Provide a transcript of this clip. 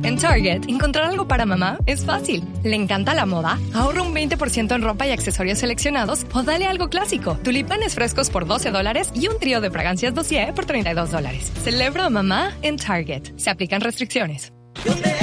En Target, encontrar algo para mamá es fácil. ¿Le encanta la moda? Ahorra un 20% en ropa y accesorios seleccionados o dale algo clásico. Tulipanes frescos por $12 y un trío de fragancias Dossier por $32. Celebra a mamá en Target. Se aplican restricciones.